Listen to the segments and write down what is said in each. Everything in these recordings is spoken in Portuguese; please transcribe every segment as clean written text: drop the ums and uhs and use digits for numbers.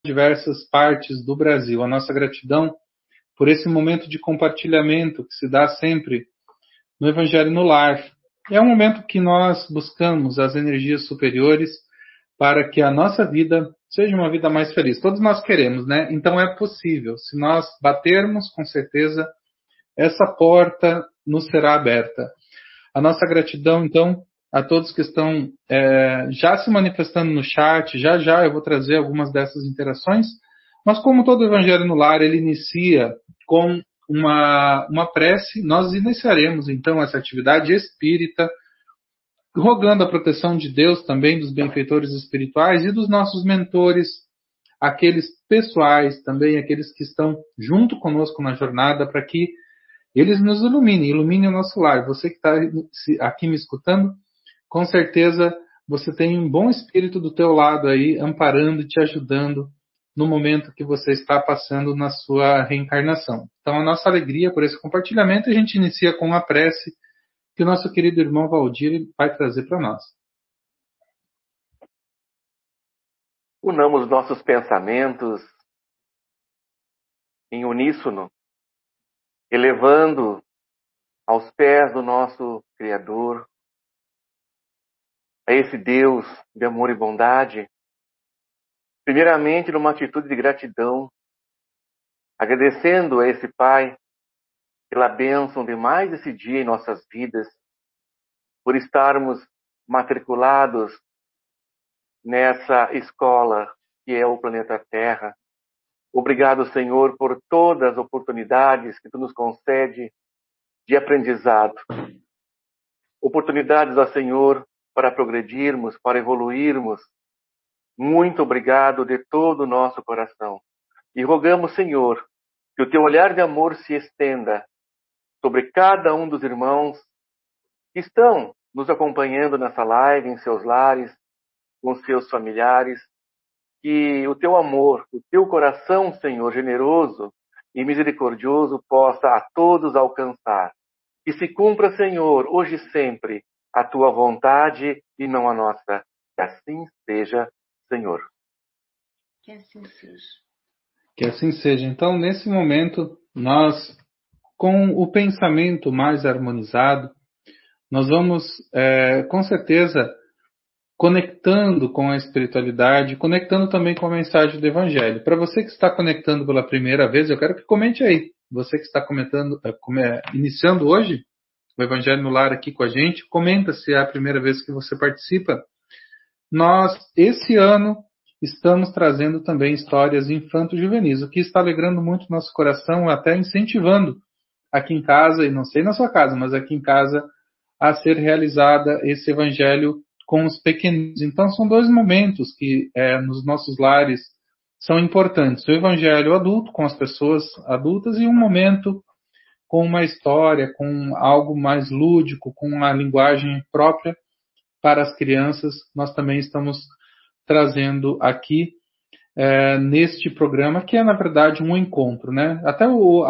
diversas partes do Brasil. A nossa gratidão por esse momento de compartilhamento que se dá sempre no Evangelho no Lar. É um momento que nós buscamos as energias superiores para que a nossa vida seja uma vida mais feliz. Todos nós queremos, né? Então é possível. Se nós batermos, com certeza, essa porta nos será aberta. A nossa gratidão, então, a todos que estão já se manifestando no chat. Já já eu vou trazer algumas dessas interações. Mas como todo Evangelho no Lar, ele inicia com uma prece. Nós iniciaremos, então, essa atividade espírita, rogando a proteção de Deus também, dos benfeitores espirituais e dos nossos mentores, aqueles pessoais também, aqueles que estão junto conosco na jornada, para que eles nos iluminem o nosso lar. Você que está aqui me escutando, com certeza você tem um bom espírito do teu lado aí, amparando e te ajudando no momento que você está passando na sua reencarnação. Então, a nossa alegria por esse compartilhamento, a gente inicia com a prece que o nosso querido irmão Valdir vai trazer para nós. Unamos nossos pensamentos em uníssono, elevando aos pés do nosso Criador, a esse Deus de amor e bondade, primeiramente numa atitude de gratidão, agradecendo a esse Pai pela bênção de mais esse dia em nossas vidas, por estarmos matriculados nessa escola que é o planeta Terra. Obrigado, Senhor, por todas as oportunidades que Tu nos concede de aprendizado. Oportunidades, ó Senhor, para progredirmos, para evoluirmos. Muito obrigado de todo o nosso coração. E rogamos, Senhor, que o Teu olhar de amor se estenda sobre cada um dos irmãos que estão nos acompanhando nessa live, em seus lares, com seus familiares. Que o Teu amor, o Teu coração, Senhor, generoso e misericordioso, possa a todos alcançar. Que se cumpra, Senhor, hoje e sempre, a Tua vontade e não a nossa. Que assim seja, Senhor. Que assim seja. Que assim seja. Então, nesse momento, nós, com o pensamento mais harmonizado, nós vamos, com certeza, conectando com a espiritualidade, conectando também com a mensagem do Evangelho. Para você que está conectando pela primeira vez, eu quero que comente aí. Você que está iniciando hoje o Evangelho no Lar aqui com a gente, comenta se é a primeira vez que você participa. Nós, esse ano, estamos trazendo também histórias infanto-juvenis, o que está alegrando muito o nosso coração, até incentivando aqui em casa, e não sei na sua casa, mas aqui em casa, a ser realizada esse Evangelho com os pequeninos. Então, são dois momentos que nos nossos lares são importantes. O Evangelho adulto, com as pessoas adultas, e um momento com uma história, com algo mais lúdico, com uma linguagem própria para as crianças. Nós também estamos trazendo aqui neste programa, que é, na verdade, um encontro, né? Até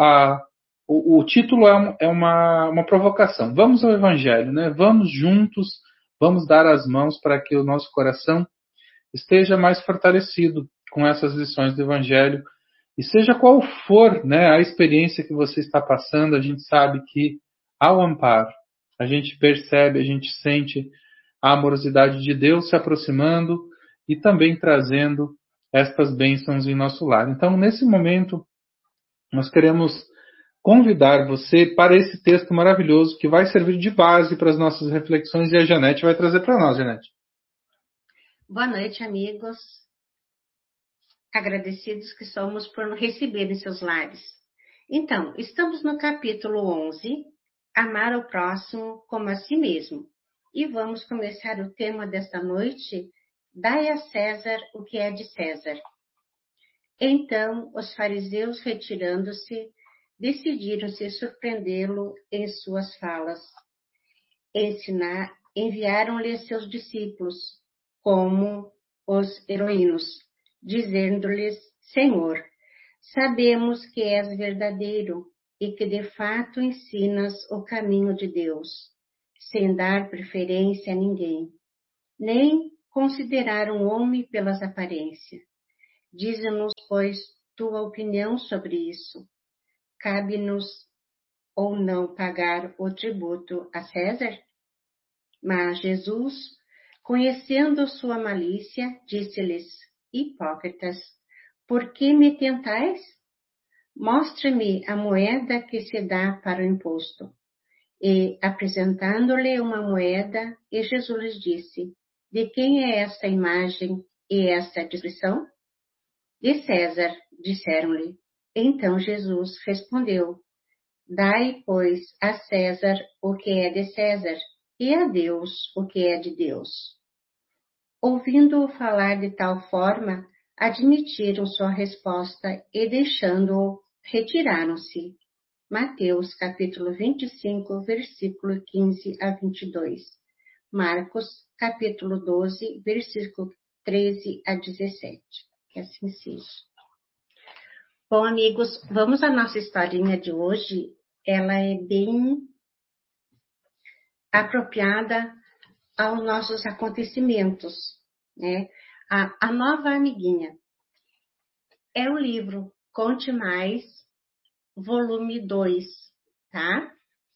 o título é uma provocação. Vamos ao Evangelho, né? Vamos juntos, vamos dar as mãos para que o nosso coração esteja mais fortalecido com essas lições do Evangelho. E seja qual for, né, a experiência que você está passando, a gente sabe que ao amparo, a gente percebe, a gente sente a amorosidade de Deus se aproximando e também trazendo estas bênçãos em nosso lar. Então, nesse momento, nós queremos convidar você para esse texto maravilhoso que vai servir de base para as nossas reflexões, e a Janete vai trazer para nós, Janete. Boa noite, amigos. Agradecidos que somos por receber em seus lares. Então, estamos no capítulo 11, Amar ao próximo como a si mesmo. E vamos começar o tema desta noite, Dai a César o que é de César. Então, os fariseus, retirando-se, decidiram-se surpreendê-lo em suas falas. Enviaram-lhe seus discípulos, como os heroínos, dizendo-lhes: Senhor, sabemos que és verdadeiro e que de fato ensinas o caminho de Deus, sem dar preferência a ninguém, nem considerar um homem pelas aparências. Dize-nos, pois, tua opinião sobre isso. Cabe-nos ou não pagar o tributo a César? Mas Jesus, conhecendo sua malícia, disse-lhes, hipócritas, por que me tentais? Mostre-me a moeda que se dá para o imposto. E, apresentando-lhe uma moeda, e Jesus lhes disse, de quem é esta imagem e esta descrição? De César, disseram-lhe. Então Jesus respondeu, dai, pois, a César o que é de César, e a Deus o que é de Deus. Ouvindo-o falar de tal forma, admitiram sua resposta e, deixando-o, retiraram-se. Mateus, capítulo 25, versículo 15 a 22. Marcos, capítulo 12, versículo 13 a 17. Que assim seja. Bom, amigos, vamos à nossa historinha de hoje. Ela é bem apropriada aos nossos acontecimentos, né? A Nova Amiguinha é o livro Conte Mais, volume 2, tá?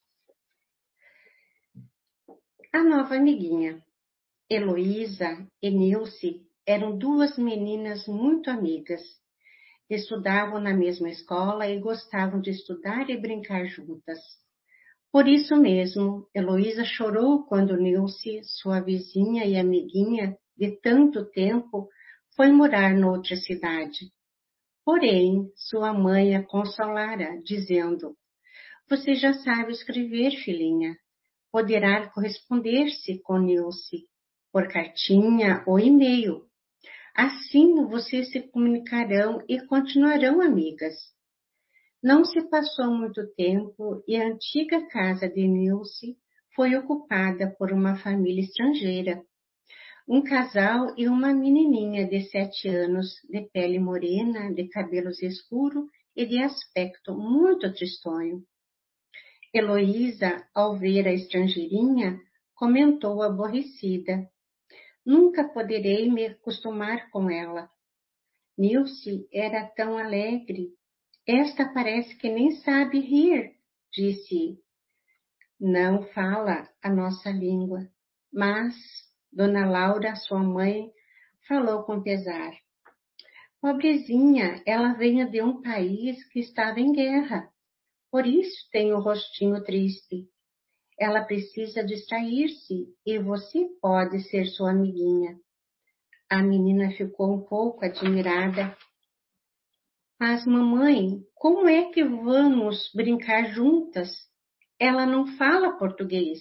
A Nova Amiguinha. Heloísa e Nilce eram duas meninas muito amigas. Estudavam na mesma escola e gostavam de estudar e brincar juntas. Por isso mesmo, Heloísa chorou quando Nilce, sua vizinha e amiguinha de tanto tempo, foi morar noutra cidade. Porém, sua mãe a consolara, dizendo, você já sabe escrever, filhinha. Poderá corresponder-se com Nilce, por cartinha ou e-mail. Assim, vocês se comunicarão e continuarão amigas. Não se passou muito tempo e a antiga casa de Nilce foi ocupada por uma família estrangeira. Um casal e uma menininha de 7 anos, de pele morena, de cabelos escuros e de aspecto muito tristonho. Heloísa, ao ver a estrangeirinha, comentou aborrecida. Nunca poderei me acostumar com ela. Nilce era tão alegre. Esta parece que nem sabe rir, disse. Não fala a nossa língua. Mas Dona Laura, sua mãe, falou com pesar. Pobrezinha, ela veio de um país que estava em guerra. Por isso tem o rostinho triste. Ela precisa distrair-se e você pode ser sua amiguinha. A menina ficou um pouco admirada. Mas, mamãe, como é que vamos brincar juntas? Ela não fala português.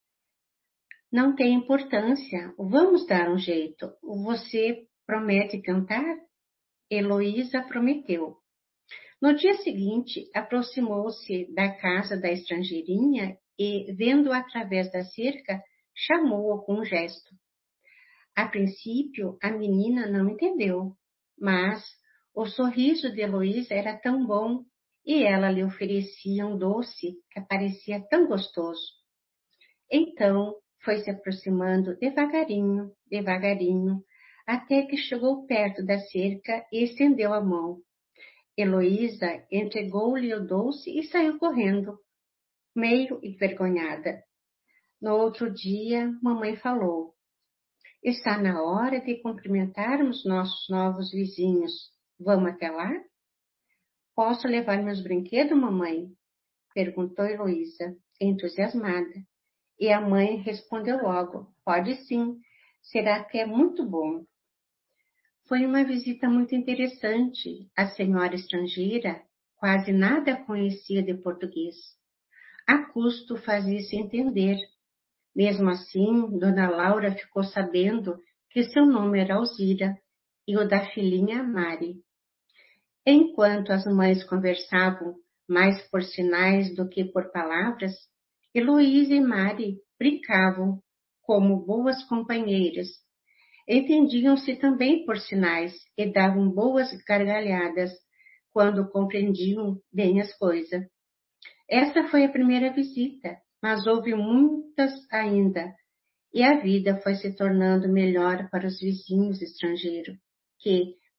Não tem importância. Vamos dar um jeito. Você promete cantar? Heloísa prometeu. No dia seguinte, aproximou-se da casa da estrangeirinha e, vendo através da cerca, chamou-o com um gesto. A princípio, a menina não entendeu, mas o sorriso de Heloísa era tão bom e ela lhe oferecia um doce que parecia tão gostoso. Então, foi se aproximando devagarinho, devagarinho, até que chegou perto da cerca e estendeu a mão. Heloísa entregou-lhe o doce e saiu correndo, meio envergonhada. No outro dia, mamãe falou, está na hora de cumprimentarmos nossos novos vizinhos. Vamos até lá? Posso levar meus brinquedos, mamãe? Perguntou Heloísa, entusiasmada. E a mãe respondeu logo, pode sim, será que é muito bom. Foi uma visita muito interessante. A senhora estrangeira quase nada conhecia de português. A custo fazia-se entender. Mesmo assim, Dona Laura ficou sabendo que seu nome era Alzira e o da filhinha Mari. Enquanto as mães conversavam mais por sinais do que por palavras, Heloísa e Mari brincavam como boas companheiras. Entendiam-se também por sinais e davam boas gargalhadas quando compreendiam bem as coisas. Essa foi a primeira visita, mas houve muitas ainda, e a vida foi se tornando melhor para os vizinhos estrangeiros, que,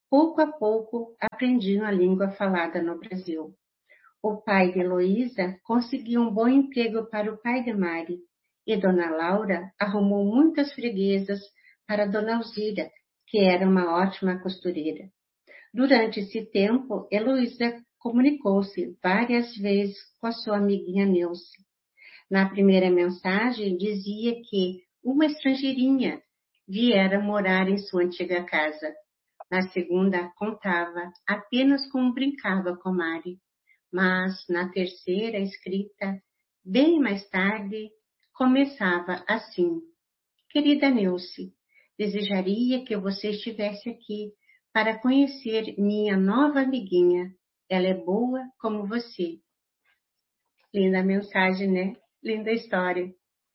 pouco a pouco aprendiam a língua falada no Brasil. O pai de Heloísa conseguiu um bom emprego para o pai de Mari, e Dona Laura arrumou muitas freguesas para Dona Alzira, que era uma ótima costureira. Durante esse tempo, Heloísa comunicou-se várias vezes com a sua amiguinha Neuce. Na primeira mensagem, dizia que uma estrangeirinha viera morar em sua antiga casa. Na segunda, contava apenas como brincava com Mari. Mas na terceira escrita, bem mais tarde, começava assim: Querida Neuce, desejaria que você estivesse aqui para conhecer minha nova amiguinha. Ela é boa como você. Linda mensagem, né? Linda história.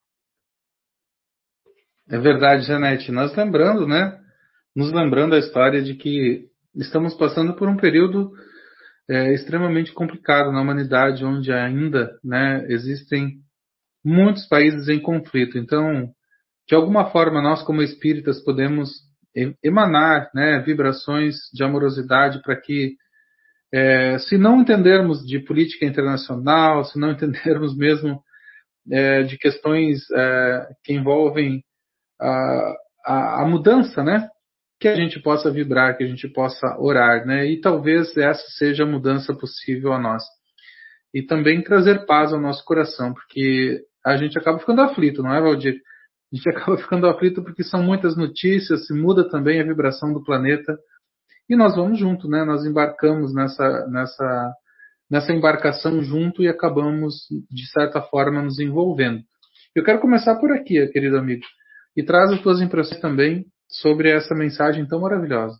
É verdade, Janete. Nós lembrando, né? Nos lembrando a história de que estamos passando por um período extremamente complicado na humanidade, onde ainda, né, existem muitos países em conflito. Então, de alguma forma, nós como espíritas podemos emanar, né, vibrações de amorosidade para que, se não entendermos de política internacional, se não entendermos mesmo de questões que envolvem a mudança, né, que a gente possa vibrar, que a gente possa orar, né, e talvez essa seja a mudança possível a nós. E também trazer paz ao nosso coração, porque a gente acaba ficando aflito, não é, Valdir? A gente acaba ficando aflito porque são muitas notícias, se muda também a vibração do planeta, e nós vamos junto, né? Nós embarcamos nessa embarcação junto e acabamos, de certa forma, nos envolvendo. Eu quero começar por aqui, querido amigo, e traz as tuas impressões também sobre essa mensagem tão maravilhosa.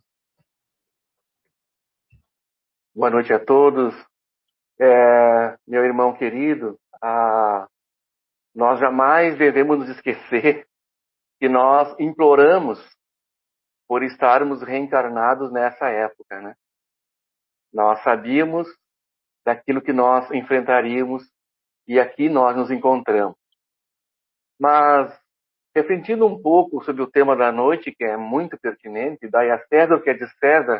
Boa noite a todos. Meu irmão querido, nós jamais devemos nos esquecer que nós imploramos por estarmos reencarnados nessa época, né? Nós sabíamos daquilo que nós enfrentaríamos e aqui nós nos encontramos. Mas, refletindo um pouco sobre o tema da noite, que é muito pertinente, dai a César o que é de César,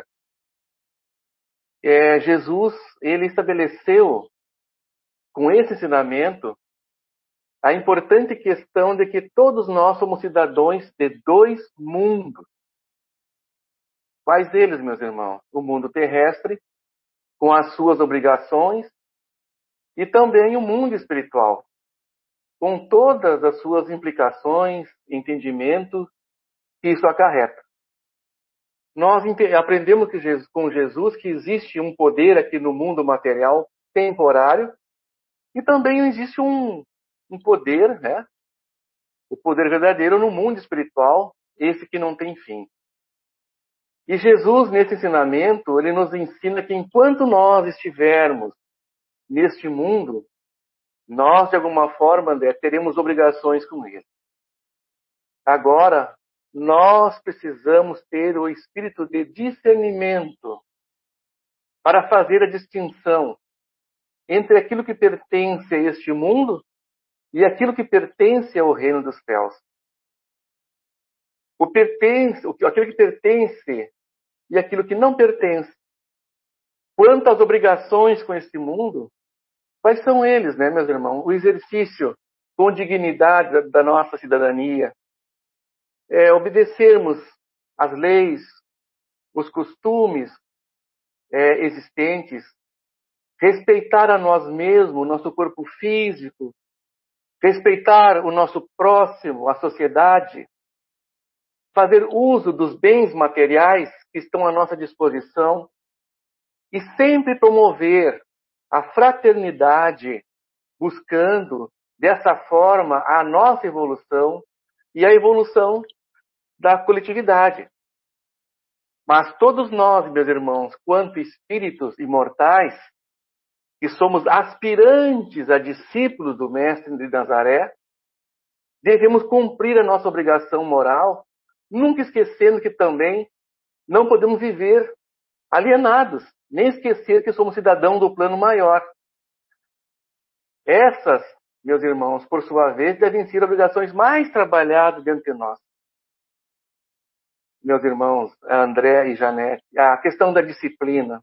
Jesus, ele estabeleceu, com esse ensinamento, a importante questão de que todos nós somos cidadãos de dois mundos. Quais deles, meus irmãos? O mundo terrestre, com as suas obrigações, e também o mundo espiritual, com todas as suas implicações, entendimentos que isso acarreta. Nós aprendemos com Jesus que existe um poder aqui no mundo material temporário e também existe um poder, né? O poder verdadeiro no mundo espiritual, esse que não tem fim. E Jesus, nesse ensinamento, ele nos ensina que enquanto nós estivermos neste mundo, nós, de alguma forma, André, teremos obrigações com ele. Agora, nós precisamos ter o espírito de discernimento para fazer a distinção entre aquilo que pertence a este mundo e aquilo que pertence ao reino dos céus. Aquilo que pertence e aquilo que não pertence. Quanto às obrigações com este mundo, quais são eles, né, meus irmãos? O exercício com dignidade da nossa cidadania, obedecermos às leis, os costumes existentes, respeitar a nós mesmos, o nosso corpo físico, respeitar o nosso próximo, a sociedade, fazer uso dos bens materiais que estão à nossa disposição e sempre promover a fraternidade, buscando, dessa forma, a nossa evolução e a evolução da coletividade. Mas todos nós, meus irmãos, quanto espíritos imortais, que somos aspirantes a discípulos do Mestre de Nazaré, devemos cumprir a nossa obrigação moral, nunca esquecendo que também não podemos viver alienados, nem esquecer que somos cidadãos do plano maior. Essas, meus irmãos, por sua vez, devem ser obrigações mais trabalhadas dentro de nós. meus irmãos, André e Janete, a questão da disciplina,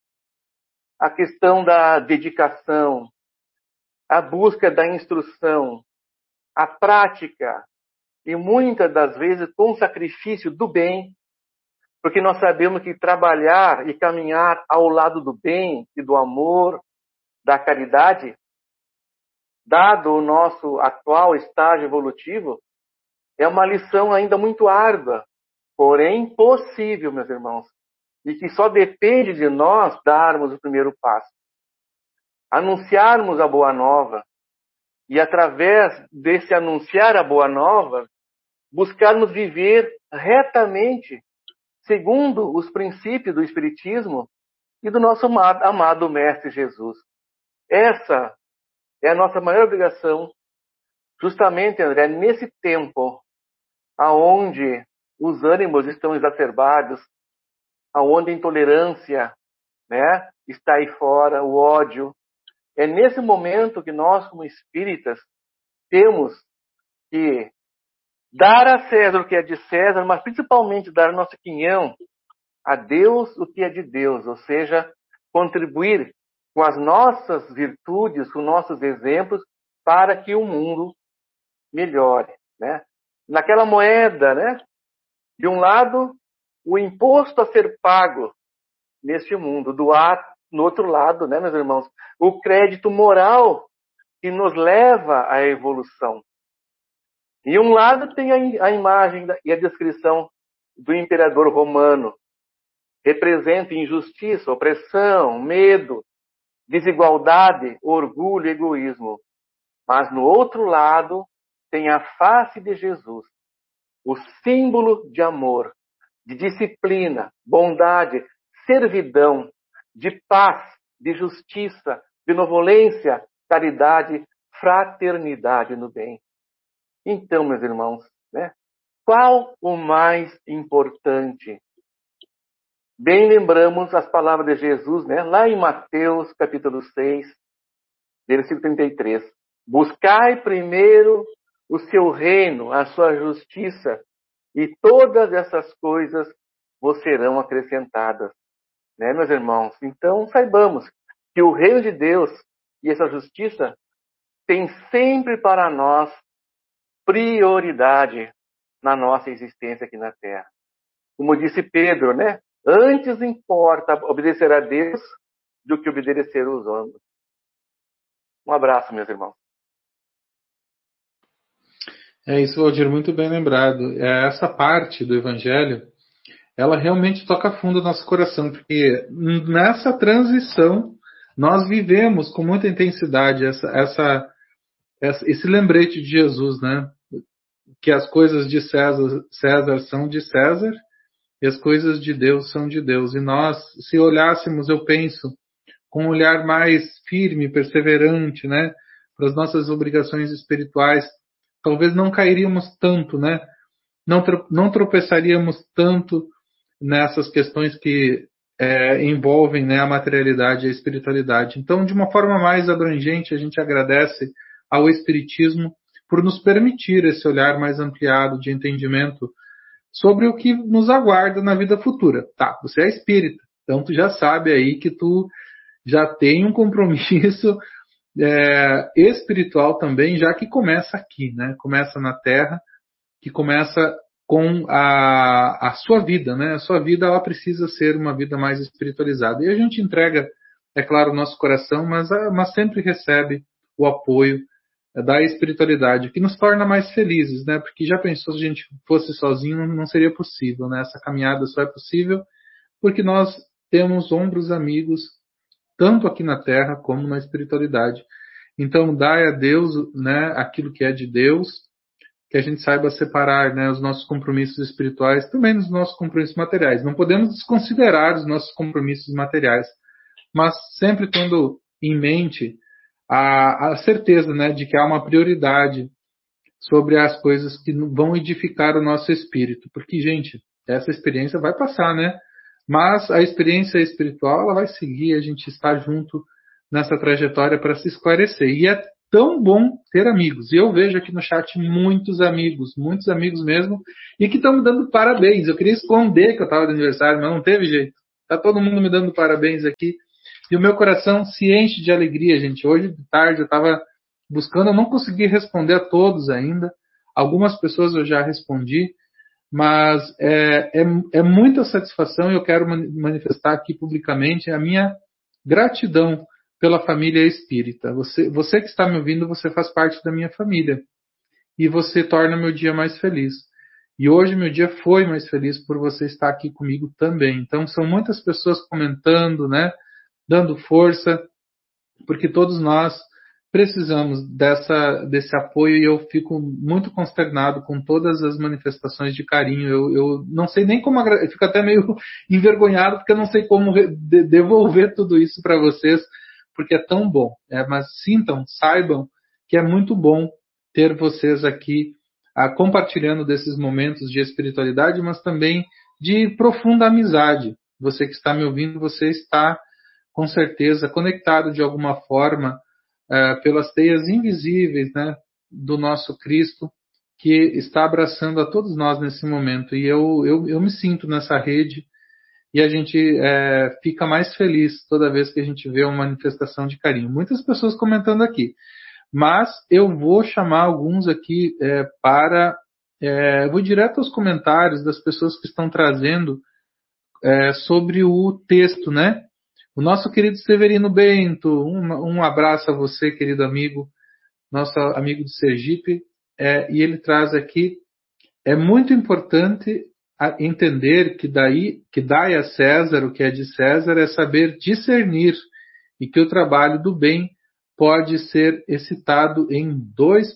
a questão da dedicação, a busca da instrução, a prática, e muitas das vezes com sacrifício do bem, porque nós sabemos que trabalhar e caminhar ao lado do bem e do amor, da caridade, dado o nosso atual estágio evolutivo, é uma lição ainda muito árdua, porém possível, meus irmãos, e que só depende de nós darmos o primeiro passo. Anunciarmos a boa nova, e através desse anunciar a boa nova, buscarmos viver retamente, segundo os princípios do Espiritismo e do nosso amado Mestre Jesus. Essa é a nossa maior obrigação, justamente, André, nesse tempo aonde os ânimos estão exacerbados, aonde a intolerância, né, está aí fora, o ódio. É nesse momento que nós, como espíritas, temos que dar a César o que é de César, mas principalmente dar nosso quinhão a Deus o que é de Deus, ou seja, contribuir com as nossas virtudes, com nossos exemplos, para que o mundo melhore, né? Naquela moeda, né? De um lado, o imposto a ser pago neste mundo, no outro lado, né, meus irmãos, o crédito moral que nos leva à evolução. E um lado tem a imagem e a descrição do imperador romano. Representa injustiça, opressão, medo, desigualdade, orgulho, egoísmo. Mas no outro lado tem a face de Jesus, o símbolo de amor, de disciplina, bondade, servidão, de paz, de justiça, benevolência, caridade, fraternidade no bem. Então, meus irmãos, né, qual o mais importante? Bem lembramos as palavras de Jesus, né, lá em Mateus, capítulo 6, versículo 33. Buscai primeiro o seu reino, a sua justiça, e todas essas coisas vos serão acrescentadas. Né, meus irmãos? Então, saibamos que o reino de Deus e essa justiça tem sempre para nós prioridade na nossa existência aqui na Terra. Como disse Pedro, né? Antes importa obedecer a Deus do que obedecer aos homens. Um abraço, meus irmãos. É isso, Valdir, muito bem lembrado. Essa parte do Evangelho, ela realmente toca fundo no nosso coração, porque nessa transição nós vivemos com muita intensidade esse lembrete de Jesus, né? Que as coisas de César são de César e as coisas de Deus são de Deus. E nós, se olhássemos, eu penso, com um olhar mais firme, perseverante, né, para as nossas obrigações espirituais, talvez não cairíamos tanto, né? Não tropeçaríamos tanto nessas questões que envolvem, né, a materialidade e a espiritualidade. Então, de uma forma mais abrangente, a gente agradece ao Espiritismo por nos permitir esse olhar mais ampliado de entendimento sobre o que nos aguarda na vida futura. Tá, você é espírita, então tu já sabe aí que tu já tem um compromisso espiritual também, já que começa aqui, né? Começa na Terra, que começa com a sua vida, né? A sua vida, ela precisa ser uma vida mais espiritualizada. E a gente entrega, é claro, o nosso coração, mas sempre recebe o apoio da espiritualidade, que nos torna mais felizes, né? Porque já pensou, se a gente fosse sozinho, não seria possível, né? Essa caminhada só é possível porque nós temos ombros amigos, tanto aqui na Terra como na espiritualidade. Então, dai a Deus, né, aquilo que é de Deus, que a gente saiba separar, né, os nossos compromissos espirituais também dos nossos compromissos materiais. Não podemos desconsiderar os nossos compromissos materiais, mas sempre tendo em mente a certeza, né, de que há uma prioridade sobre as coisas que vão edificar o nosso espírito. Porque, gente, essa experiência vai passar, né? Mas a experiência espiritual, ela vai seguir, a gente está junto nessa trajetória para se esclarecer. E é tão bom ter amigos. E eu vejo aqui no chat muitos amigos mesmo, e que estão me dando parabéns. Eu queria esconder que eu estava de aniversário, mas não teve jeito. Tá todo mundo me dando parabéns aqui. E o meu coração se enche de alegria, gente. Hoje de tarde eu estava buscando, eu não consegui responder a todos ainda. Algumas pessoas eu já respondi, mas é muita satisfação e eu quero manifestar aqui publicamente a minha gratidão pela família espírita. Você que está me ouvindo, você faz parte da minha família. E você torna meu dia mais feliz. E hoje meu dia foi mais feliz por você estar aqui comigo também. Então são muitas pessoas comentando, né? Dando força, porque todos nós precisamos desse apoio e eu fico muito consternado com todas as manifestações de carinho. Eu não sei nem como eu fico até meio envergonhado porque eu não sei como devolver tudo isso para vocês, porque é tão bom. Mas sintam, saibam que é muito bom ter vocês aqui compartilhando desses momentos de espiritualidade, mas também de profunda amizade. Você que está me ouvindo, você está com certeza conectado de alguma forma pelas teias invisíveis, né, do nosso Cristo, que está abraçando a todos nós nesse momento. E eu me sinto nessa rede e a gente fica mais feliz toda vez que a gente vê uma manifestação de carinho. Muitas pessoas comentando aqui, mas eu vou chamar alguns aqui vou direto aos comentários das pessoas que estão trazendo sobre o texto, né? O nosso querido Severino Bento, um abraço a você, querido amigo, nosso amigo de Sergipe, e ele traz aqui, é muito importante entender que dai a César o que é de César é saber discernir e que o trabalho do bem pode ser exercitado em dois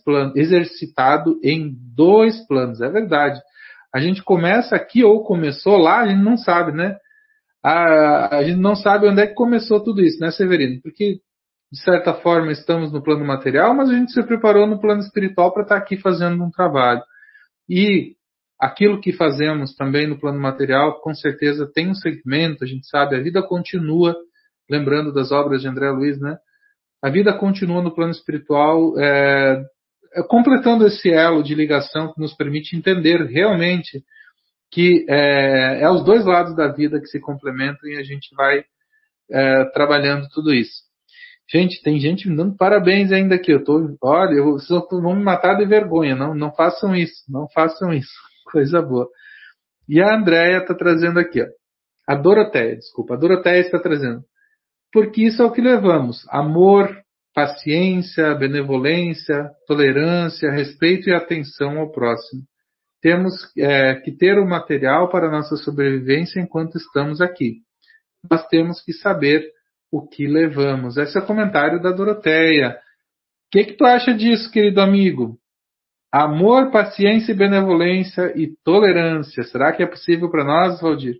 planos. É verdade. A gente começa aqui ou começou lá, a gente não sabe, né? A gente não sabe onde é que começou tudo isso, né, Severino? Porque, de certa forma, estamos no plano material, mas a gente se preparou no plano espiritual para estar aqui fazendo um trabalho. E aquilo que fazemos também no plano material, com certeza tem um segmento, a gente sabe, a vida continua, lembrando das obras de André Luiz, né? A vida continua no plano espiritual, completando esse elo de ligação que nos permite entender realmente que é os dois lados da vida que se complementam e a gente vai trabalhando tudo isso. Gente, tem gente me dando parabéns ainda aqui. Olha, vocês vão me matar de vergonha. Não façam isso. Não façam isso. Coisa boa. E a Andréia está trazendo aqui, ó. A Doroteia está trazendo. Porque isso é o que levamos. Amor, paciência, benevolência, tolerância, respeito e atenção ao próximo. Temos que ter o material para a nossa sobrevivência enquanto estamos aqui. Mas temos que saber o que levamos. Esse é o comentário da Doroteia. O que tu acha disso, querido amigo? Amor, paciência, benevolência e tolerância. Será que é possível para nós, Valdir?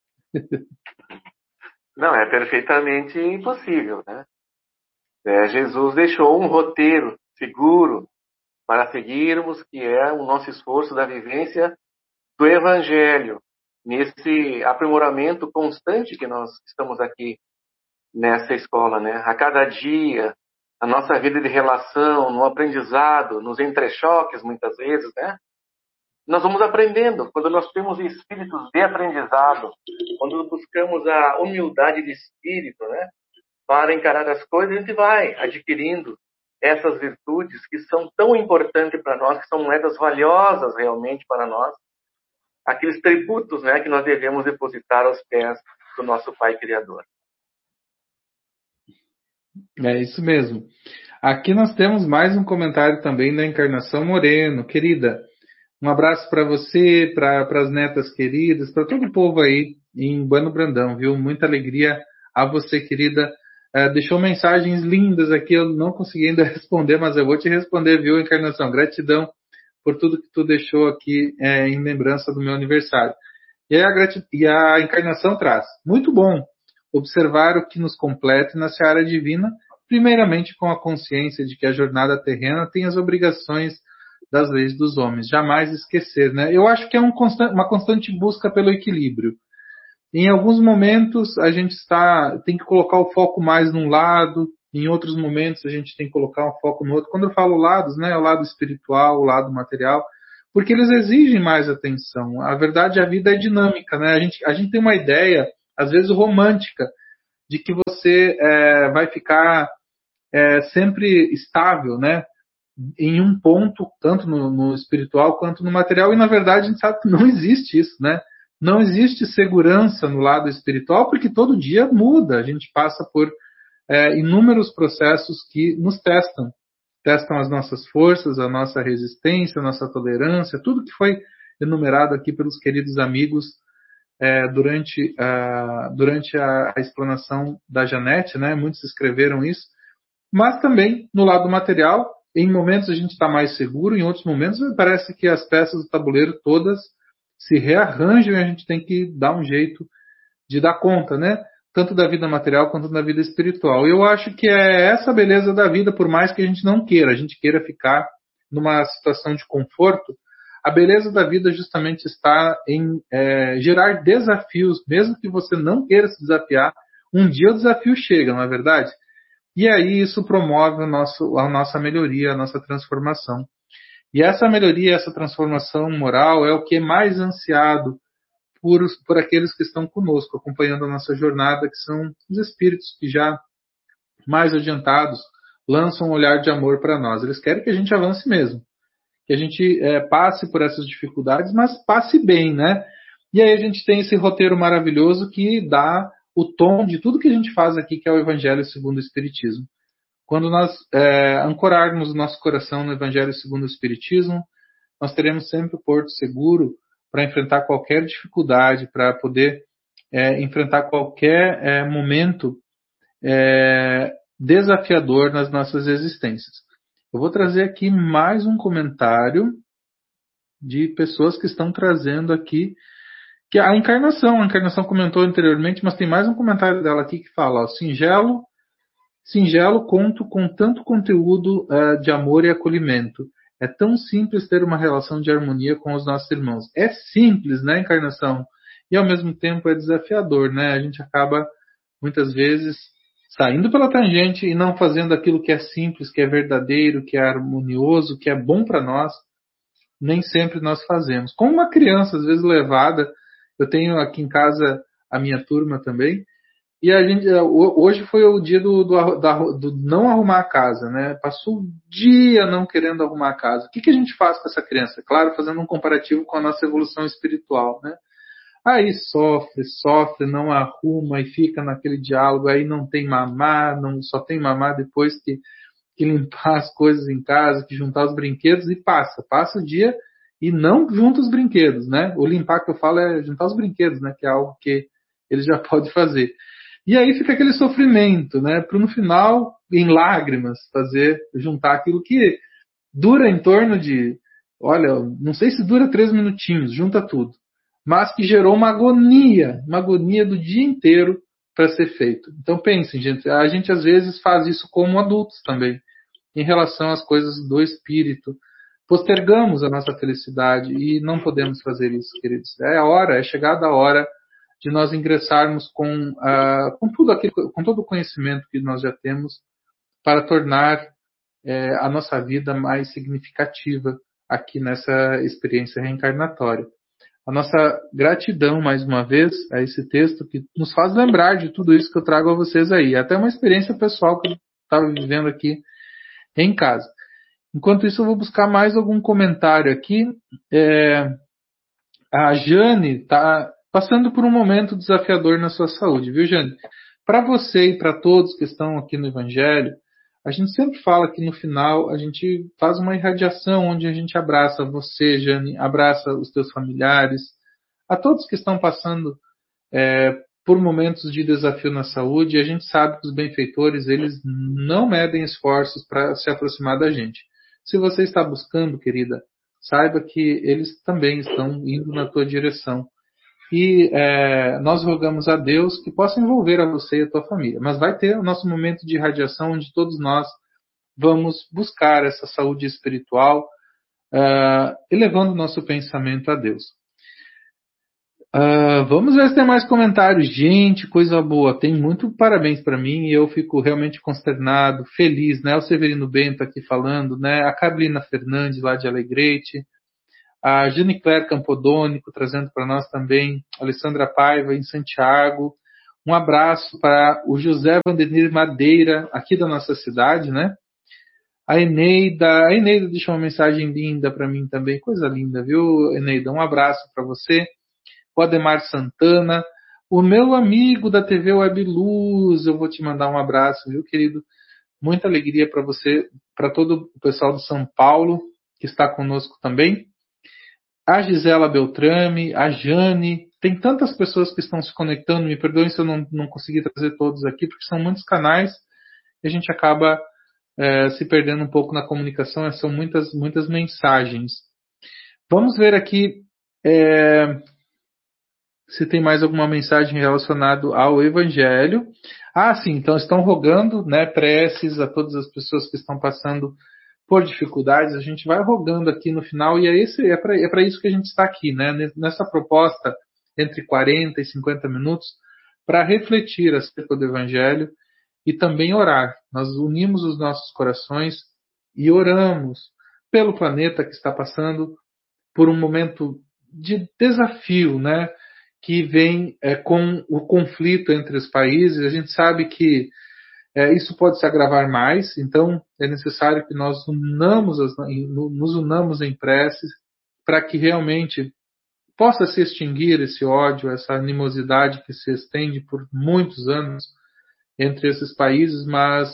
Não, é perfeitamente impossível, né? Jesus deixou um roteiro seguro para seguirmos, que é o nosso esforço da vivência do Evangelho, nesse aprimoramento constante que nós estamos aqui nessa escola, né? A cada dia, a nossa vida de relação, no aprendizado, nos entrechoques, muitas vezes, né? Nós vamos aprendendo. Quando nós temos espíritos de aprendizado, quando buscamos a humildade de espírito, né? Para encarar as coisas, a gente vai adquirindo essas virtudes que são tão importantes para nós, que são moedas valiosas realmente para nós, aqueles tributos, né, que nós devemos depositar aos pés do nosso Pai Criador. É isso mesmo. Aqui nós temos mais um comentário também da Encarnação Moreno. Querida, um abraço para você, para as netas queridas, para todo o povo aí em Bueno Brandão, viu? Muita alegria a você, querida. Deixou mensagens lindas aqui, eu não consegui ainda responder, mas eu vou te responder, viu, Encarnação? Gratidão por tudo que tu deixou aqui em lembrança do meu aniversário. E a Encarnação traz. Muito bom observar o que nos complete na seara divina, primeiramente com a consciência de que a jornada terrena tem as obrigações das leis dos homens. Jamais esquecer, né? Eu acho que é uma constante busca pelo equilíbrio. Em alguns momentos a gente tem que colocar o foco mais num lado, em outros momentos a gente tem que colocar um foco no outro. Quando eu falo lados, né, o lado espiritual, o lado material, porque eles exigem mais atenção. A verdade, a vida é dinâmica, né? A gente tem uma ideia, às vezes romântica, de que você vai ficar sempre estável, né? Em um ponto, tanto no espiritual quanto no material, e na verdade a gente sabe que não existe isso, né? Não existe segurança no lado espiritual, porque todo dia muda, a gente passa por inúmeros processos que nos testam as nossas forças, a nossa resistência, a nossa tolerância, tudo que foi enumerado aqui pelos queridos amigos durante a explanação da Janete, né? Muitos escreveram isso, mas também no lado material, em momentos a gente está mais seguro, em outros momentos parece que as peças do tabuleiro todas se rearranjam e a gente tem que dar um jeito de dar conta, né? Tanto da vida material quanto da vida espiritual. Eu acho que é essa a beleza da vida, por mais que a gente não queira, a gente queira ficar numa situação de conforto. A beleza da vida justamente está em gerar desafios, mesmo que você não queira se desafiar, um dia o desafio chega, não é verdade? E aí isso promove a nossa melhoria, a nossa transformação. E essa melhoria, essa transformação moral é o que é mais ansiado por aqueles que estão conosco, acompanhando a nossa jornada, que são os espíritos que já mais adiantados lançam um olhar de amor para nós. Eles querem que a gente avance mesmo, que a gente passe por essas dificuldades, mas passe bem, né? E aí a gente tem esse roteiro maravilhoso que dá o tom de tudo que a gente faz aqui, que é o Evangelho segundo o Espiritismo. Quando nós ancorarmos o nosso coração no Evangelho segundo o Espiritismo, nós teremos sempre o porto seguro para enfrentar qualquer dificuldade, para poder enfrentar qualquer momento desafiador nas nossas existências. Eu vou trazer aqui mais um comentário de pessoas que estão trazendo aqui que a encarnação comentou anteriormente, mas tem mais um comentário dela aqui que fala, ó, singelo conto com tanto conteúdo de amor e acolhimento. É tão simples ter uma relação de harmonia com os nossos irmãos. É simples, né, Encarnação? E ao mesmo tempo é desafiador, né? A gente acaba, muitas vezes, saindo pela tangente e não fazendo aquilo que é simples, que é verdadeiro, que é harmonioso, que é bom para nós. Nem sempre nós fazemos. Como uma criança, às vezes levada, eu tenho aqui em casa a minha turma também, e a gente, hoje foi o dia do não arrumar a casa, né? Passou o dia não querendo arrumar a casa. O que a gente faz com essa criança? Claro, fazendo um comparativo com a nossa evolução espiritual, né? Aí sofre, não arruma e fica naquele diálogo, aí não tem mamar, só tem mamar depois que limpar as coisas em casa, que juntar os brinquedos e passa o dia e não junta os brinquedos, né? O limpar que eu falo é juntar os brinquedos, né? Que é algo que ele já pode fazer. E aí fica aquele sofrimento, né? Para no final, em lágrimas, juntar aquilo que dura em torno de, olha, não sei se dura 3 minutinhos, junta tudo, mas que gerou uma agonia do dia inteiro para ser feito. Então pensem, gente, a gente às vezes faz isso como adultos também, em relação às coisas do espírito. Postergamos a nossa felicidade e não podemos fazer isso, queridos. É chegada a hora de nós ingressarmos com todo o conhecimento que nós já temos para tornar a nossa vida mais significativa aqui nessa experiência reencarnatória. A nossa gratidão, mais uma vez, a esse texto que nos faz lembrar de tudo isso que eu trago a vocês aí. Até uma experiência pessoal que eu estava vivendo aqui em casa. Enquanto isso, eu vou buscar mais algum comentário aqui. A Jane está passando por um momento desafiador na sua saúde, viu, Jane? Para você e para todos que estão aqui no Evangelho, a gente sempre fala que no final a gente faz uma irradiação onde a gente abraça você, Jane, abraça os teus familiares, a todos que estão passando por momentos de desafio na saúde. E a gente sabe que os benfeitores, eles não medem esforços para se aproximar da gente. Se você está buscando, querida, saiba que eles também estão indo na tua direção. E nós rogamos a Deus que possa envolver a você e a tua família. Mas vai ter o nosso momento de irradiação onde todos nós vamos buscar essa saúde espiritual, elevando o nosso pensamento a Deus. Vamos ver se tem mais comentários. Gente, coisa boa. Tem muito parabéns para mim e eu fico realmente consternado, feliz, né? O Severino Bento aqui falando, né? A Carolina Fernandes lá de Alegrete, a Jane Claire Campodônico trazendo para nós também, a Alessandra Paiva em Santiago. Um abraço para o José Vandenir Madeira, aqui da nossa cidade, né? A Eneida deixou uma mensagem linda para mim também, coisa linda, viu, Eneida? Um abraço para você. O Ademar Santana, o meu amigo da TV Web Luz, eu vou te mandar um abraço, viu, querido? Muita alegria para você, para todo o pessoal de São Paulo que está conosco também. A Gisela Beltrame, a Jane, tem tantas pessoas que estão se conectando, me perdoem se eu não consegui trazer todos aqui, porque são muitos canais e a gente acaba se perdendo um pouco na comunicação, são muitas mensagens. Vamos ver aqui se tem mais alguma mensagem relacionada ao Evangelho. Sim, então estão rogando, né, preces a todas as pessoas que estão passando por dificuldades. A gente vai rogando aqui no final e é para isso que a gente está aqui, né, nessa proposta entre 40 e 50 minutos para refletir acerca do Evangelho e também orar. Nós unimos os nossos corações e oramos pelo planeta que está passando por um momento de desafio, né? Que vem com o conflito entre os países. A gente sabe que isso pode se agravar mais, então é necessário que nós nos unamos em preces para que realmente possa se extinguir esse ódio, essa animosidade que se estende por muitos anos entre esses países, mas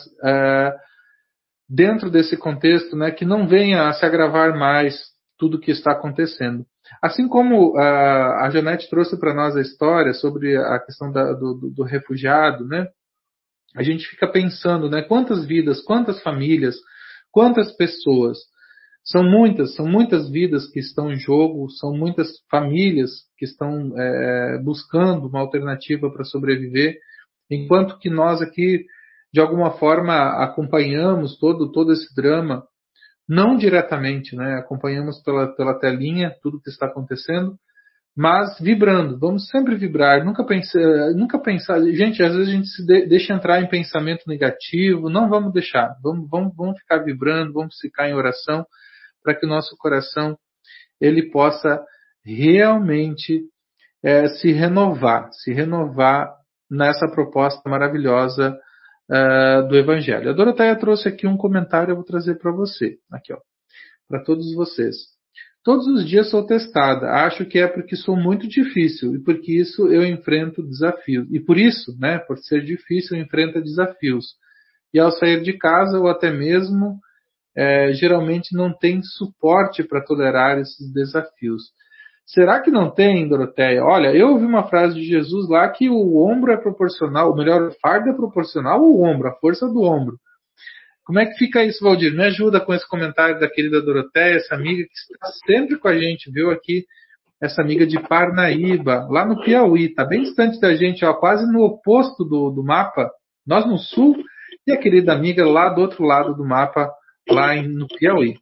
dentro desse contexto, né, que não venha a se agravar mais tudo o que está acontecendo. Assim como a Janete trouxe para nós a história sobre a questão do refugiado, né, a gente fica pensando, né, quantas vidas, quantas famílias, quantas pessoas. São muitas vidas que estão em jogo, são muitas famílias que estão buscando uma alternativa para sobreviver, enquanto que nós aqui, de alguma forma, acompanhamos todo esse drama, não diretamente, né? Acompanhamos pela telinha tudo que está acontecendo, mas vibrando. Vamos sempre vibrar, nunca pensar. Gente, às vezes a gente se deixa entrar em pensamento negativo, não vamos deixar. Vamos ficar vibrando, vamos ficar em oração para que o nosso coração ele possa realmente se renovar nessa proposta maravilhosa do Evangelho. A Doroteia trouxe aqui um comentário, eu vou trazer para você, aqui, ó, para todos vocês. Todos os dias sou testada, acho que é porque sou muito difícil e porque isso eu enfrento desafios. E por isso, né, por ser difícil, eu enfrento desafios. E ao sair de casa ou até mesmo geralmente não tem suporte para tolerar esses desafios. Será que não tem, Doroteia? Olha, eu ouvi uma frase de Jesus lá que o ombro é proporcional, ou melhor, o fardo é proporcional ao ombro, a força do ombro. Como é que fica isso, Valdir? Me ajuda com esse comentário da querida Doroteia, essa amiga que está sempre com a gente, viu aqui, essa amiga de Parnaíba, lá no Piauí, está bem distante da gente, ó, quase no oposto do mapa, nós no sul, e a querida amiga lá do outro lado do mapa, lá no Piauí.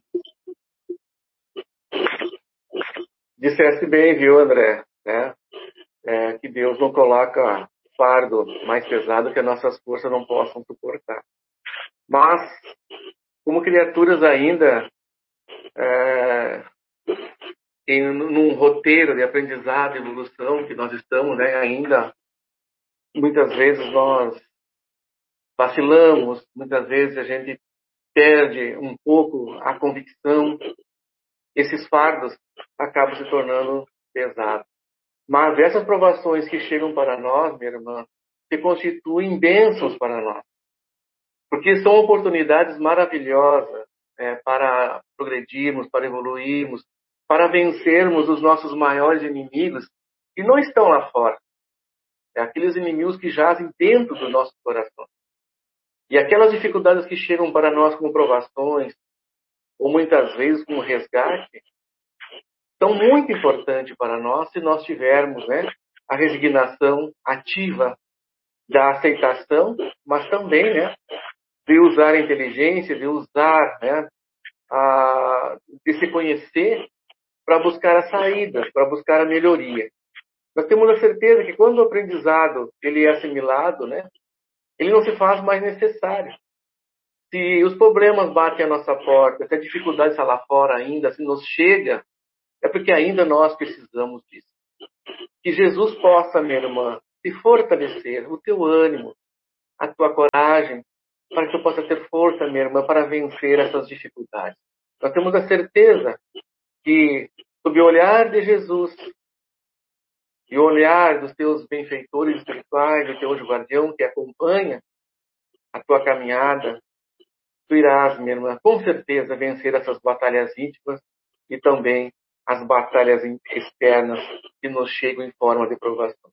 Disseste bem, viu, André? Que Deus não coloca fardo mais pesado que as nossas forças não possam suportar. Mas, como criaturas ainda num roteiro de aprendizado e evolução que nós estamos, né, ainda muitas vezes nós vacilamos, muitas vezes a gente perde um pouco a convicção, esses fardos acabam se tornando pesados. Mas essas provações que chegam para nós, minha irmã, se constituem bênçãos para nós. Porque são oportunidades maravilhosas para progredirmos, para evoluirmos, para vencermos os nossos maiores inimigos que não estão lá fora. Aqueles inimigos que jazem dentro do nosso coração. E aquelas dificuldades que chegam para nós como provações, ou muitas vezes como resgate, são muito importantes para nós se nós tivermos, né, a resignação ativa da aceitação, mas também, né, de usar a inteligência, de usar, né, de se conhecer para buscar as saídas, para buscar a melhoria. Nós temos a certeza que quando o aprendizado ele é assimilado, né, ele não se faz mais necessário. Se os problemas batem à nossa porta, se a dificuldade está lá fora ainda, se nos chega, é porque ainda nós precisamos disso. Que Jesus possa, minha irmã, te fortalecer, o teu ânimo, a tua coragem, para que tu possa ter força, minha irmã, para vencer essas dificuldades. Nós temos a certeza que, sob o olhar de Jesus e o olhar dos teus benfeitores espirituais, do teu anjo guardião que acompanha a tua caminhada, tu irás, minha irmã, com certeza vencer essas batalhas íntimas e também as batalhas externas que nos chegam em forma de provação.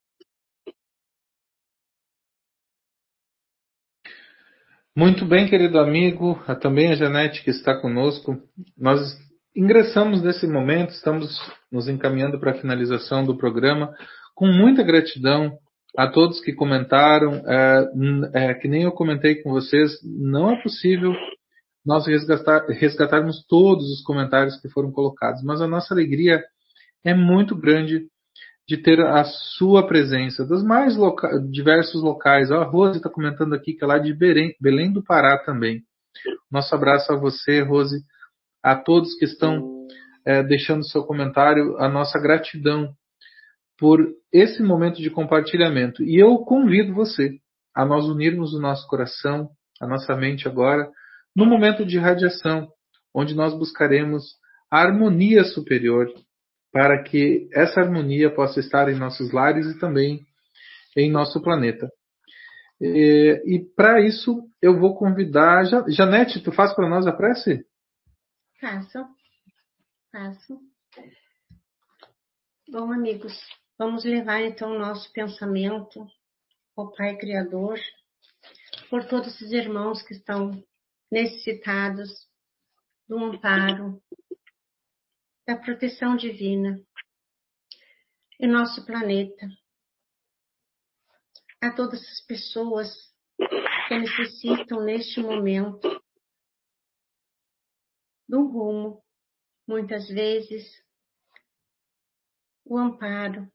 Muito bem, querido amigo, também a Janete que está conosco. Nós ingressamos nesse momento, estamos nos encaminhando para a finalização do programa, com muita gratidão a todos que comentaram. Que nem eu comentei com vocês, não é possível nós resgatarmos todos os comentários que foram colocados, mas a nossa alegria é muito grande de ter a sua presença, dos mais diversos locais. A Rose está comentando aqui que é lá de Belém do Pará também. Nosso abraço a você, Rose, a todos que estão deixando seu comentário, a nossa gratidão por esse momento de compartilhamento. E eu convido você a nós unirmos o nosso coração, a nossa mente agora, no momento de radiação, onde nós buscaremos a harmonia superior, para que essa harmonia possa estar em nossos lares e também em nosso planeta. E para isso, eu vou convidar... Janete, tu faz para nós a prece? Faço. Bom, amigos, vamos levar então o nosso pensamento ao Pai Criador, por todos os irmãos que estão necessitados do amparo, da proteção divina em nosso planeta. A todas as pessoas que necessitam neste momento do rumo, muitas vezes, o amparo,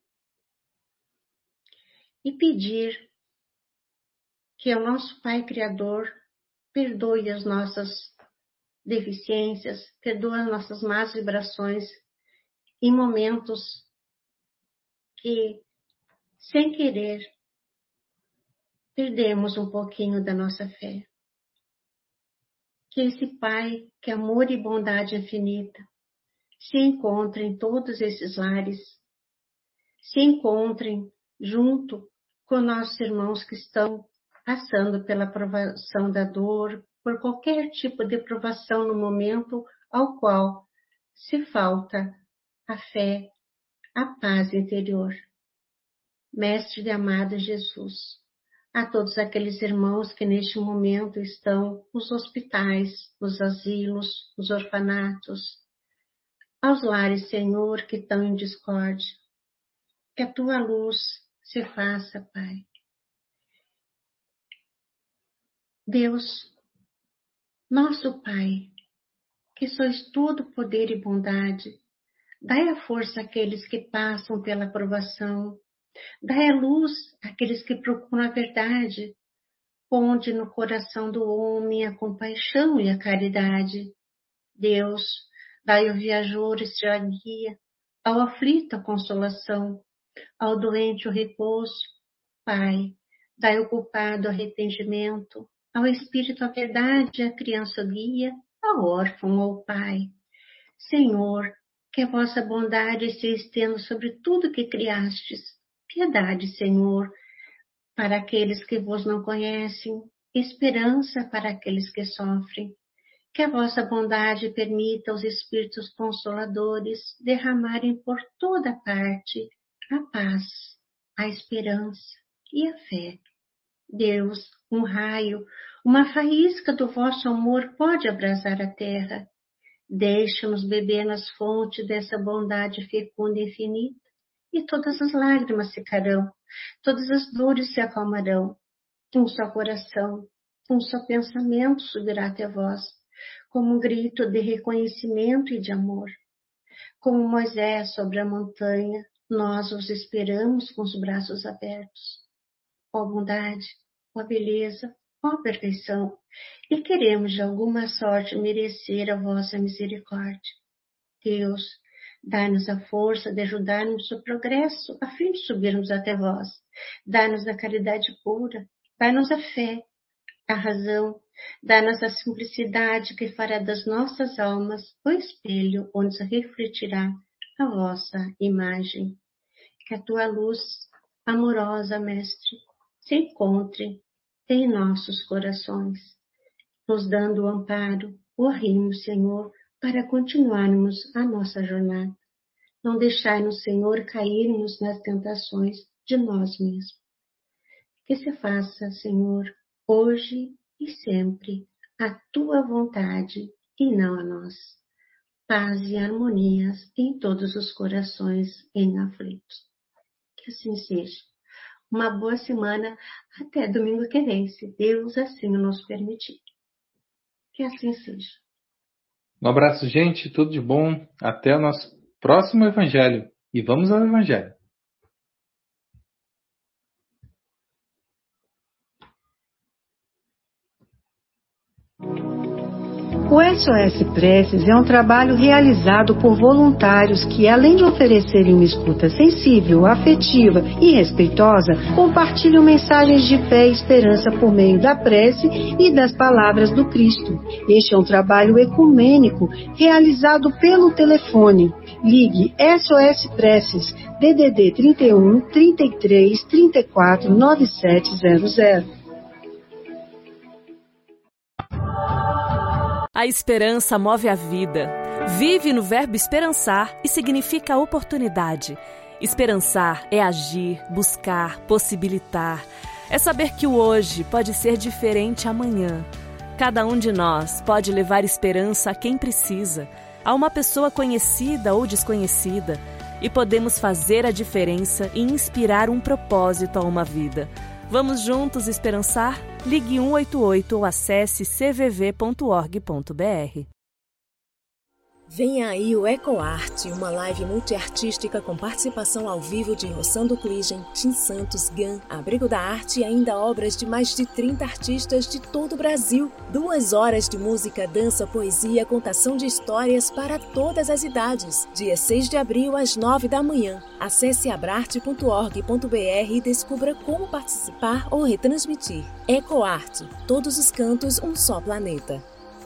e pedir que o nosso Pai Criador perdoe as nossas deficiências, perdoe as nossas más vibrações em momentos que, sem querer, perdemos um pouquinho da nossa fé. Que esse Pai, que é amor e bondade infinita, se encontre em todos esses lares, se encontrem junto com nossos irmãos que estão passando pela provação da dor, por qualquer tipo de provação no momento ao qual se falta a fé, a paz interior. Mestre de amado Jesus, a todos aqueles irmãos que neste momento estão nos hospitais, nos asilos, nos orfanatos, aos lares, Senhor, que estão em discórdia, que a tua luz se faça, Pai. Deus, nosso Pai, que sois todo poder e bondade, dai a força àqueles que passam pela provação, dai a luz àqueles que procuram a verdade, ponde no coração do homem a compaixão e a caridade. Deus, dai ao viajor a guia, ao aflito a consolação, ao doente o repouso. Pai, dai ao culpado arrependimento, ao espírito a verdade, à criança guia, ao órfão ao pai. Senhor, que a vossa bondade se estenda sobre tudo que criastes. Piedade, Senhor, para aqueles que vos não conhecem, esperança para aqueles que sofrem. Que a vossa bondade permita aos Espíritos Consoladores derramarem por toda parte a paz, a esperança e a fé. Deus, um raio, uma faísca do vosso amor pode abrasar a terra. Deixa-nos beber nas fontes dessa bondade fecunda e infinita, e todas as lágrimas secarão, todas as dores se acalmarão. Um só coração, um só pensamento subirá até vós, como um grito de reconhecimento e de amor. Como Moisés sobre a montanha, nós os esperamos com os braços abertos. Ó bondade, ó beleza, ó perfeição, e queremos de alguma sorte merecer a vossa misericórdia. Deus, dá-nos a força de ajudarmos o progresso, a fim de subirmos até vós. Dá-nos a caridade pura, dá-nos a fé, a razão, dá-nos a simplicidade que fará das nossas almas o espelho onde se refletirá a vossa imagem. Que a tua luz, amorosa Mestre, se encontre em nossos corações, nos dando o amparo, o arrimo, Senhor, para continuarmos a nossa jornada. Não deixai-nos, Senhor, cairmos nas tentações de nós mesmos. Que se faça, Senhor, hoje e sempre, a tua vontade e não a nós. Paz e harmonias em todos os corações em aflitos. Que assim seja. Uma boa semana até domingo que vem, se Deus assim nos permitir. Que assim seja. Um abraço, gente. Tudo de bom. Até o nosso próximo Evangelho. E vamos ao Evangelho. O SOS Preces é um trabalho realizado por voluntários que, além de oferecerem uma escuta sensível, afetiva e respeitosa, compartilham mensagens de fé e esperança por meio da prece e das palavras do Cristo. Este é um trabalho ecumênico realizado pelo telefone. Ligue SOS Preces, DDD 31 33 34 9700. A esperança move a vida. Vive no verbo esperançar e significa oportunidade. Esperançar é agir, buscar, possibilitar. É saber que o hoje pode ser diferente amanhã. Cada um de nós pode levar esperança a quem precisa, a uma pessoa conhecida ou desconhecida, e podemos fazer a diferença e inspirar um propósito a uma vida. Vamos juntos esperançar? Ligue 188 ou acesse cvv.org.br. Vem aí o EcoArte, uma live multiartística com participação ao vivo de Rossando Kligen, Tim Santos, Gan, Abrigo da Arte e ainda obras de mais de 30 artistas de todo o Brasil. 2 horas de música, dança, poesia, contação de histórias para todas as idades. Dia 6 de abril, às 9 da manhã. Acesse abrarte.org.br e descubra como participar ou retransmitir. EcoArte, todos os cantos, um só planeta.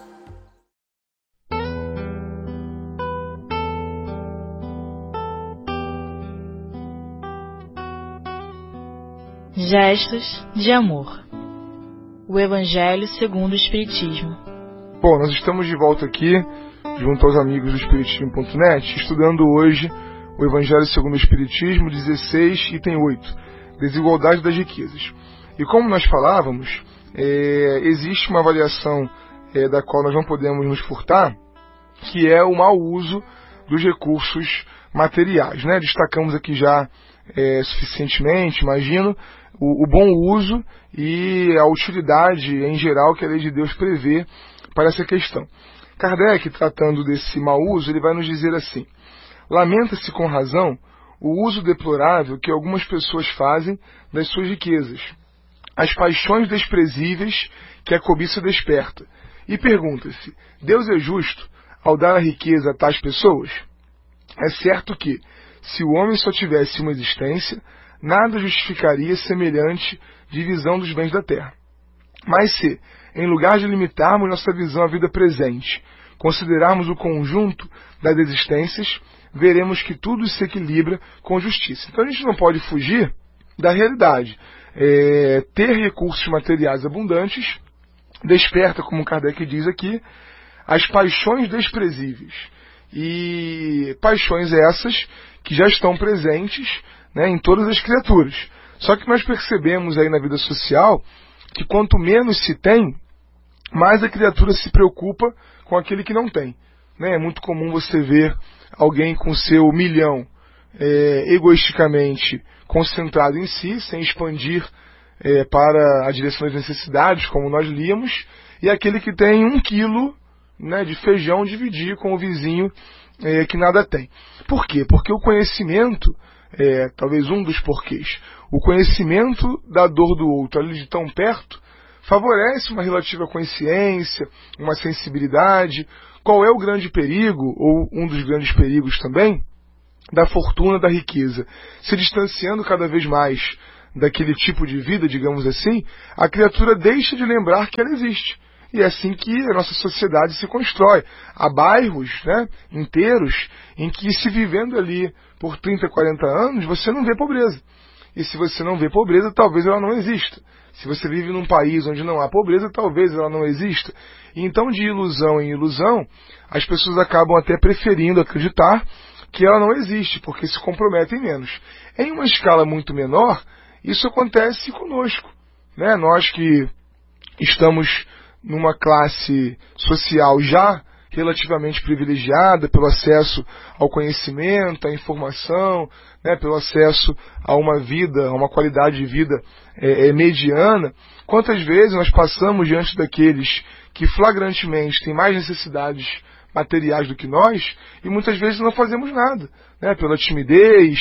Gestos de amor. O Evangelho segundo o Espiritismo. Bom, nós estamos de volta aqui, junto aos amigos do Espiritismo.net, estudando hoje o Evangelho segundo o Espiritismo, 16, item 8, Desigualdade das riquezas. E como nós falávamos, existe uma avaliação da qual nós não podemos nos furtar, que é o mau uso dos recursos materiais, né? Destacamos aqui já suficientemente, imagino, o bom uso e a utilidade em geral que a lei de Deus prevê para essa questão. Kardec, tratando desse mau uso, ele vai nos dizer assim: lamenta-se com razão o uso deplorável que algumas pessoas fazem das suas riquezas, as paixões desprezíveis que a cobiça desperta, e pergunta-se: Deus é justo ao dar a riqueza a tais pessoas? É certo que, se o homem só tivesse uma existência, nada justificaria semelhante divisão dos bens da terra. Mas se, em lugar de limitarmos nossa visão à vida presente, considerarmos o conjunto das existências, veremos que tudo se equilibra com justiça. Então a gente não pode fugir da realidade. Ter recursos materiais abundantes desperta, como Kardec diz aqui, as paixões desprezíveis. E paixões essas que já estão presentes, né, em todas as criaturas. Só que nós percebemos aí na vida social que quanto menos se tem, mais a criatura se preocupa com aquele que não tem. Né? É muito comum você ver alguém com seu milhão egoisticamente concentrado em si, sem expandir para a direção das necessidades, como nós líamos, e aquele que tem 1 quilo, né, de feijão dividir com o vizinho que nada tem. Por quê? Porque o conhecimento talvez um dos porquês. O conhecimento da dor do outro ali de tão perto favorece uma relativa consciência, uma sensibilidade. Qual é o grande perigo, ou um dos grandes perigos também, da fortuna, da riqueza? Se distanciando cada vez mais daquele tipo de vida, digamos assim, a criatura deixa de lembrar que ela existe. E é assim que a nossa sociedade se constrói. Há bairros, né, inteiros em que, se vivendo ali por 30, 40 anos, você não vê pobreza. E se você não vê pobreza, talvez ela não exista. Se você vive num país onde não há pobreza, talvez ela não exista. E então, de ilusão em ilusão, as pessoas acabam até preferindo acreditar que ela não existe, porque se comprometem menos. Em uma escala muito menor, isso acontece conosco, né? Nós que estamos numa classe social já relativamente privilegiada pelo acesso ao conhecimento, à informação, né, pelo acesso a uma vida, a uma qualidade de vida mediana. Quantas vezes nós passamos diante daqueles que flagrantemente têm mais necessidades materiais do que nós, e muitas vezes não fazemos nada, né, pela timidez,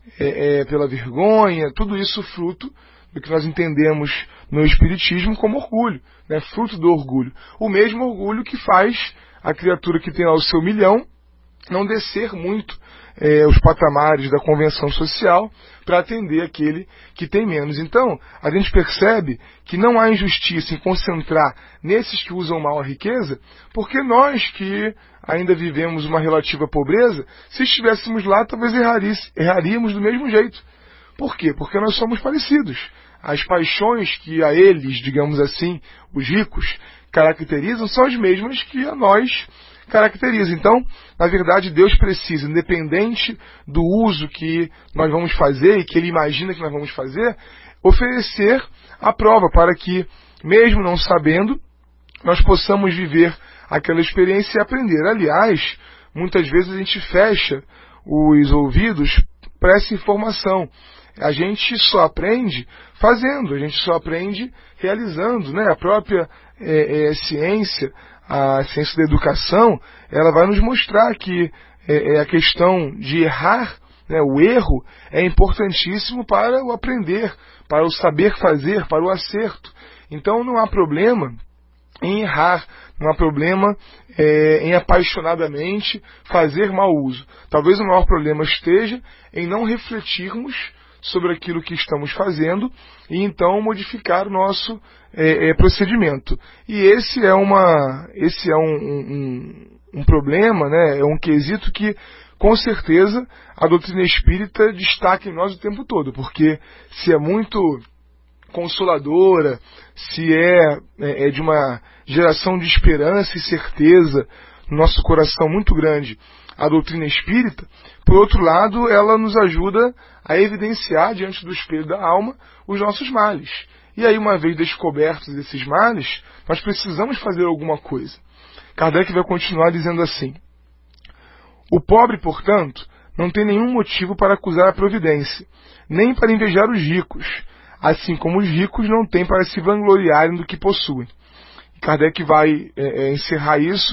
pela vergonha, tudo isso fruto do que nós entendemos no Espiritismo como orgulho, né, fruto do orgulho. O mesmo orgulho que faz a criatura que tem lá o seu milhão não descer muito os patamares da convenção social para atender aquele que tem menos. Então, a gente percebe que não há injustiça em concentrar nesses que usam mal a riqueza, porque nós que ainda vivemos uma relativa pobreza, se estivéssemos lá, talvez erraríamos do mesmo jeito. Por quê? Porque nós somos parecidos. As paixões que a eles, digamos assim, os ricos, caracterizam são as mesmas que a nós caracterizam. Então, na verdade, Deus precisa, independente do uso que nós vamos fazer e que Ele imagina que nós vamos fazer, oferecer a prova para que, mesmo não sabendo, nós possamos viver aquela experiência e aprender. Aliás, muitas vezes a gente fecha os ouvidos para essa informação. A gente só aprende fazendo, a gente só aprende realizando, né? A própria ciência, a ciência da educação, ela vai nos mostrar que a questão de errar, né? O erro é importantíssimo para o aprender, para o saber fazer, para o acerto. Então não há problema em errar, não há problema em apaixonadamente fazer mau uso. Talvez o maior problema esteja em não refletirmos sobre aquilo que estamos fazendo e então modificar o nosso procedimento. E esse é um problema, né? É um quesito que, com certeza, a doutrina espírita destaca em nós o tempo todo, porque se é muito consoladora, se é de uma geração de esperança e certeza no nosso coração muito grande a doutrina espírita, por outro lado, ela nos ajuda a evidenciar diante do espelho da alma os nossos males. E aí, uma vez descobertos esses males, nós precisamos fazer alguma coisa. Kardec vai continuar dizendo assim: o pobre, portanto, não tem nenhum motivo para acusar a providência, nem para invejar os ricos, assim como os ricos não têm para se vangloriarem do que possuem. Kardec vai encerrar isso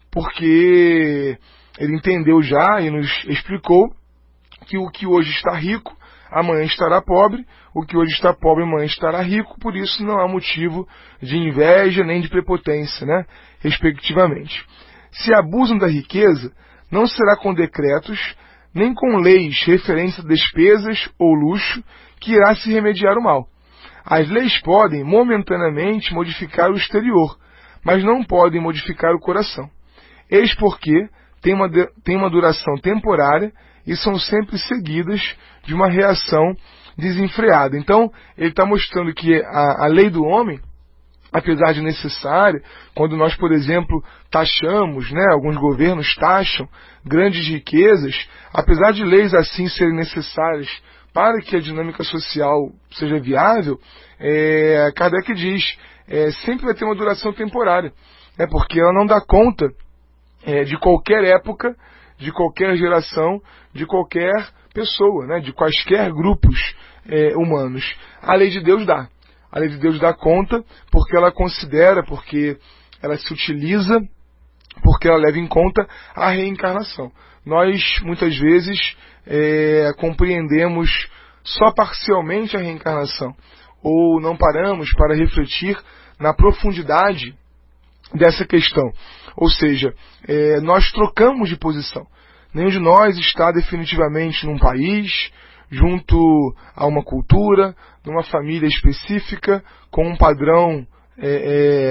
porque ele entendeu já e nos explicou que o que hoje está rico, amanhã estará pobre, o que hoje está pobre, amanhã estará rico, por isso não há motivo de inveja nem de prepotência, né, respectivamente. Se abusam da riqueza, não será com decretos, nem com leis referentes a despesas ou luxo, que irá se remediar o mal. As leis podem, momentaneamente, modificar o exterior, mas não podem modificar o coração. Eis porque tem uma duração temporária e são sempre seguidas de uma reação desenfreada. Então, ele está mostrando que a lei do homem, apesar de necessária, quando nós, por exemplo, taxamos, né, alguns governos taxam grandes riquezas, apesar de leis assim serem necessárias para que a dinâmica social seja viável, Kardec diz, sempre vai ter uma duração temporária, né, porque ela não dá conta de qualquer época, de qualquer geração, de qualquer pessoa, né, de quaisquer grupos humanos. A lei de Deus dá. A lei de Deus dá conta porque ela considera, porque ela se utiliza porque ela leva em conta a reencarnação. Nós, muitas vezes, compreendemos só parcialmente a reencarnação, ou não paramos para refletir na profundidade dessa questão. Ou seja, nós trocamos de posição. Nenhum de nós está definitivamente num país, junto a uma cultura, numa família específica, com um padrão